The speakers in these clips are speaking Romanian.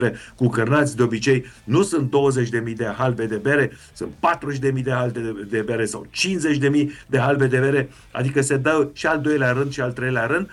cu cârnați, de obicei nu sunt 20.000 de halbe de bere, sunt 40.000 de halbe de bere sau 50.000 de halbe de bere, adică se dă și al doilea rând și al treilea rând,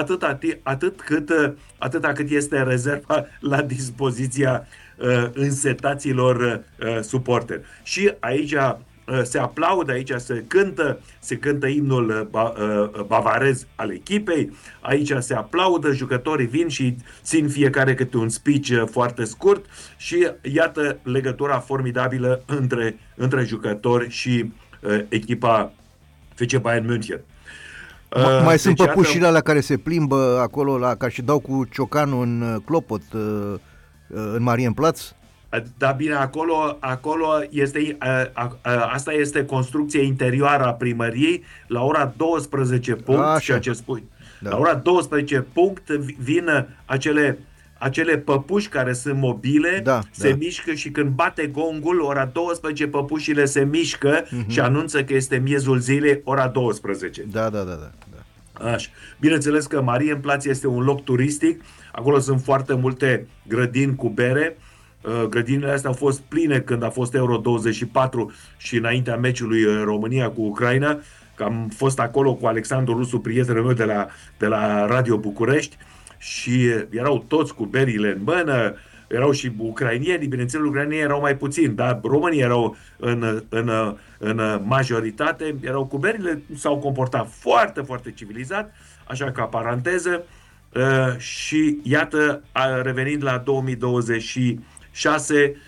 atâta cât este rezerva la dispoziția însetaților suporteri. Și aici se aplaudă, aici se cântă imnul bavarez al echipei, aici se aplaudă, jucătorii vin și țin fiecare câte un speech foarte scurt și iată legătura formidabilă între jucători și echipa FC Bayern München. Mai sunt păpușile alea care se plimbă acolo ca și dau cu ciocanul în clopot în Marienplatz? Da, bine, acolo este, asta este construcția interioară a primăriei. La ora 12 punct, ceea ce spui. Da. La ora 12 punct vin acele păpuși care sunt mobile, se mișcă și când bate gongul, ora 12, păpușile se mișcă și anunță că este miezul zilei, ora 12. Da. Așa. Bineînțeles că Marienplatz este un loc turistic, acolo sunt foarte multe grădini cu bere. Grădinile astea au fost pline când a fost Euro 24 și înaintea meciului România cu Ucraina, că am fost acolo cu Alexandru Rusu, prietenul meu de la Radio București, și erau toți cu berile în mână, erau și ucrainieni, bineînțeles ucrainieni erau mai puțini, dar românii erau în majoritate, erau cu berile, s-au comportat foarte, foarte civilizat, așa ca paranteză, și iată, revenind la 2026,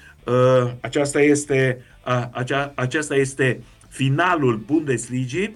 aceasta este finalul Bundesligii,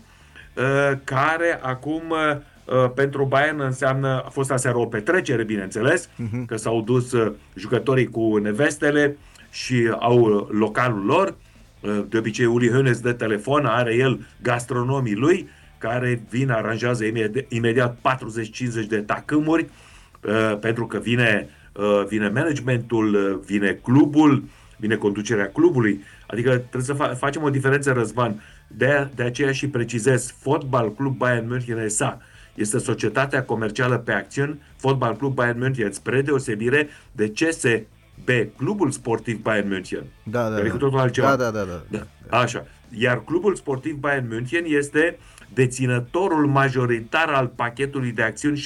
care acum pentru Bayern înseamnă, a fost aseară o petrecere, bineînțeles, că s-au dus jucătorii cu nevestele și au localul lor. De obicei Uli Hoeneß dă telefon, are el gastronomii lui, care vin, aranjează imediat 40-50 de tacâmuri, pentru că vine managementul, vine clubul, vine conducerea clubului. Adică trebuie să facem o diferență, Răzvan. De aceea și precizez, Fotbal Club Bayern München S.A. este societatea comercială pe acțiuni, Fotbal Club Bayern München, spre deosebire de CSB, Clubul Sportiv Bayern München. Da. Cu totul altceva. Da. Așa. Iar Clubul Sportiv Bayern München este deținătorul majoritar al pachetului de acțiuni,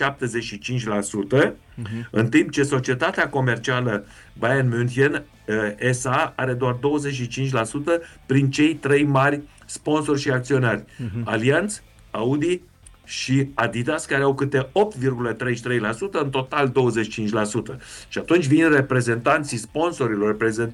75%, în timp ce societatea comercială Bayern München SA are doar 25% prin cei 3 mari sponsori și acționari. Allianz, Audi și Adidas, care au câte 8,33%, în total 25%. Și atunci vin reprezentanții sponsorilor,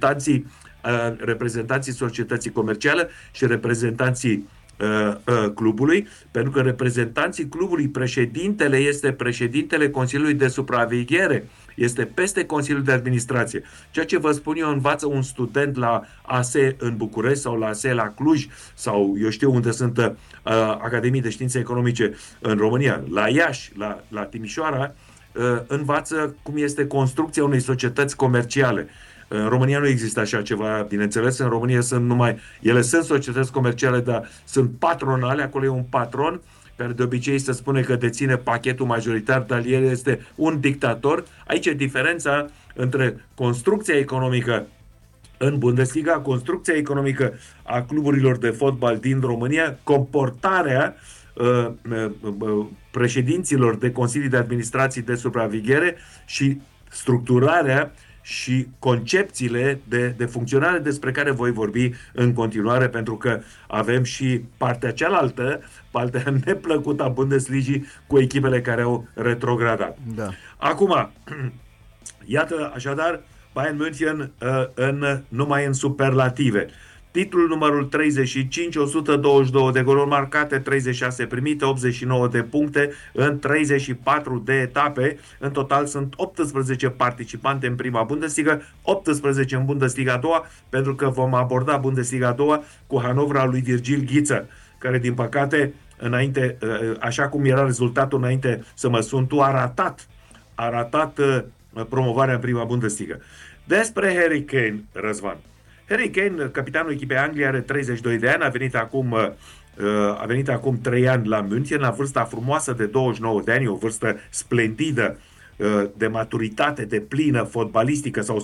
reprezentanții societății comerciale și reprezentanții clubului, pentru că reprezentanții clubului, președintele este președintele Consiliului de Supraveghere, este peste Consiliul de Administrație. Ceea ce vă spun eu, învață un student la ASE în București sau la ASE la Cluj sau eu știu unde sunt Academii de Științe Economice în România, la Iași, la Timișoara, învață cum este construcția unei societăți comerciale. În România nu există așa ceva, bineînțeles, în România ele sunt societăți comerciale, dar sunt patronale, acolo e un patron care de obicei se spune că deține pachetul majoritar, dar el este un dictator. Aici e diferența între construcția economică în Bundesliga, construcția economică a cluburilor de fotbal din România, comportarea președinților de consilii de administrații de supraveghere și structurarea și concepțiile de funcționare despre care voi vorbi în continuare, pentru că avem și partea cealaltă, partea neplăcută a Bundesligii cu echipele care au retrogradat. Da. Acum, iată așadar Bayern München numai în superlative. Titlul numărul 35, 122 de goluri marcate, 36 primite, 89 de puncte în 34 de etape. În total sunt 18 participante în prima Bundesliga, 18 în Bundesliga a doua, pentru că vom aborda Bundesliga a doua cu Hanovra lui Virgil Ghiță, care din păcate, înainte, așa cum era rezultatul înainte să mă sun tu, a ratat promovarea în prima Bundesliga. Despre Harry Kane, Răzvan. Harry Kane, capitanul echipei Angliei, are 32 de ani, a venit acum 3 ani la München, la vârsta frumoasă de 29 de ani, o vârstă splendidă de maturitate, de plină fotbalistică sau